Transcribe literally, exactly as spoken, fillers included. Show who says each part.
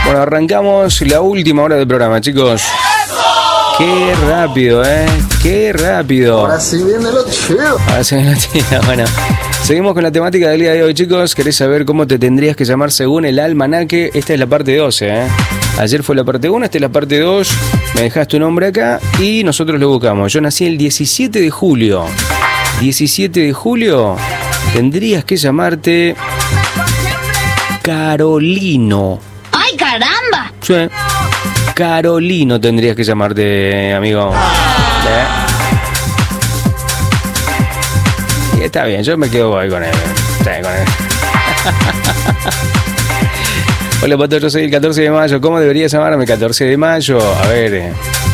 Speaker 1: Bueno, arrancamos la última hora del programa, chicos. Qué rápido, ¿eh? Qué rápido.
Speaker 2: Ahora sí viene lo chido.
Speaker 1: Ahora sí viene lo chido. Bueno, seguimos con la temática del día de hoy, chicos. ¿Querés saber cómo te tendrías que llamar según el almanaque? Esta es la parte doce, ¿eh? Ayer fue la parte uno, esta es la parte dos. Me dejás tu nombre acá y nosotros lo buscamos. Yo nací el diecisiete de julio. diecisiete de julio. Tendrías que llamarte Carolino.
Speaker 3: ¡Ay, caramba!
Speaker 1: Sí. Carolino tendrías que llamarte, amigo. ¿Eh? Y está bien, yo me quedo ahí con él. Sí, con él. Hola, Pato, yo soy el catorce de mayo. ¿Cómo debería llamarme catorce de mayo? A ver.